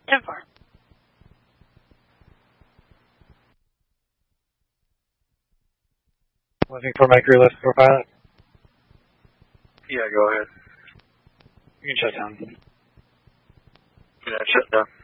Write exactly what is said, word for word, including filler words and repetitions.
ten four. Looking for my crew list for pilot. Yeah, go ahead. You can shut down. Yeah, shut down.